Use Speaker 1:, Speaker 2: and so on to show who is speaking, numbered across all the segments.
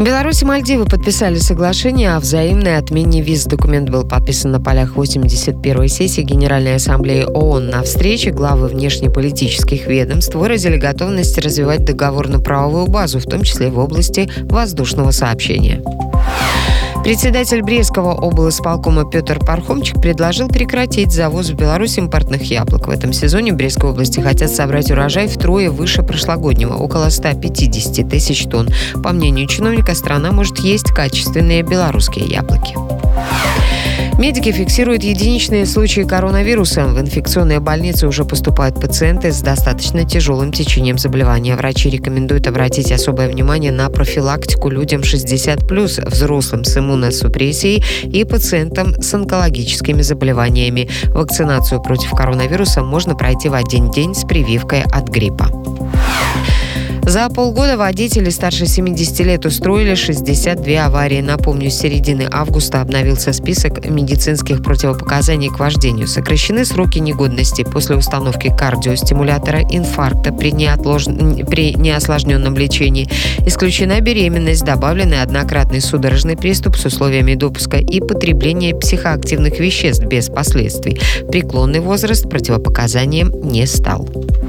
Speaker 1: Беларусь и Мальдивы подписали соглашение о взаимной отмене виз. Документ был подписан на полях 81-й сессии Генеральной Ассамблеи ООН. На встрече главы внешнеполитических ведомств выразили готовность развивать договорно-правовую базу, в том числе в области воздушного сообщения. Председатель Брестского облисполкома Петр Пархомчик предложил прекратить завоз в Беларусь импортных яблок. В этом сезоне в Брестской области хотят собрать урожай втрое выше прошлогоднего, около 150 тысяч тонн. По мнению чиновника, страна может есть качественные белорусские яблоки. Медики фиксируют единичные случаи коронавируса. В инфекционные больницы уже поступают пациенты с достаточно тяжелым течением заболевания. Врачи рекомендуют обратить особое внимание на профилактику людям 60+, взрослым с иммуносупрессией и пациентам с онкологическими заболеваниями. Вакцинацию против коронавируса можно пройти в один день с прививкой от гриппа. За полгода водители старше 70 лет устроили 62 аварии. Напомню, с середины августа обновился список медицинских противопоказаний к вождению. Сокращены сроки негодности после установки кардиостимулятора, инфаркта при неосложненном лечении. Исключена беременность, добавлены однократный судорожный приступ с условиями допуска и потребление психоактивных веществ без последствий. Преклонный возраст противопоказанием не стал.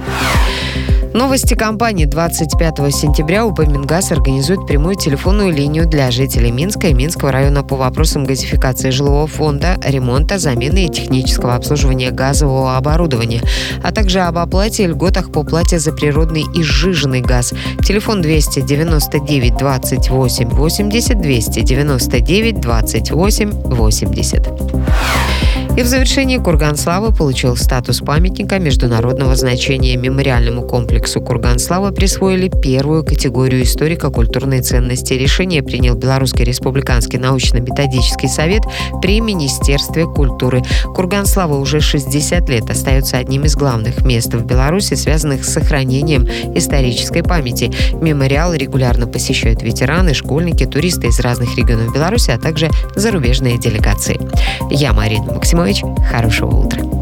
Speaker 1: Новости компании. 25 сентября УП «Мингаз» организует прямую телефонную линию для жителей Минска и Минского района по вопросам газификации жилого фонда, ремонта, замены и технического обслуживания газового оборудования, а также об оплате и льготах по плате за природный и сжиженный газ. Телефон 299 28 80 299 28 80. И в завершении Курган Славы получил статус памятника международного значения. Мемориальному комплексу Курган Славы присвоили первую категорию историко-культурной ценности. Решение принял Белорусский республиканский научно-методический совет при Министерстве культуры. Курган Славы уже 60 лет остается одним из главных мест в Беларуси, связанных с сохранением исторической памяти. Мемориал регулярно посещают ветераны, школьники, туристы из разных регионов Беларуси, а также зарубежные делегации. Я Марина Максимович. Хорошего утра.